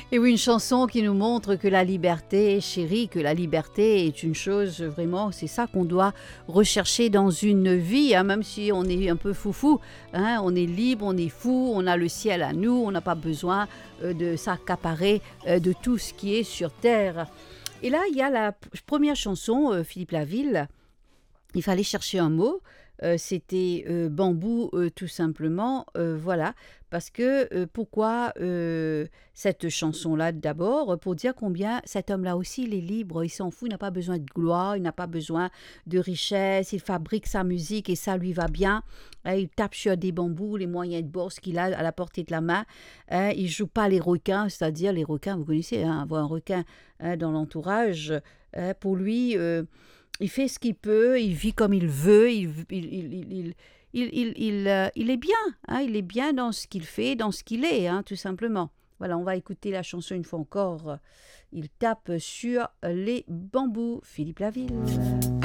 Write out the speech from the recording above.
Et oui, une chanson qui nous montre que la liberté, chérie, que la liberté est une chose vraiment, c'est ça qu'on doit rechercher dans une vie, hein, même si on est un peu foufou, hein, on est libre, on est fou, on a le ciel à nous, on n'a pas besoin de s'accaparer de tout ce qui est sur terre. Et là, il y a la première chanson, Philippe Laville. Il fallait chercher un mot. C'était bambou, tout simplement. Voilà. Parce que pourquoi cette chanson-là d'abord? Pour dire combien cet homme-là aussi, il est libre, il s'en fout, il n'a pas besoin de gloire, il n'a pas besoin de richesse, il fabrique sa musique et ça lui va bien. Il tape sur des bambous, les moyens de bord, ce qu'il a à la portée de la main. Il ne joue pas les requins, c'est-à-dire les requins, vous connaissez, hein, avoir un requin dans l'entourage. Pour lui. Il fait ce qu'il peut, il vit comme il veut, il est bien, hein, il est bien dans ce qu'il fait, dans ce qu'il est, hein, tout simplement. Voilà, on va écouter la chanson une fois encore. Il tape sur les bambous, Philippe Laville.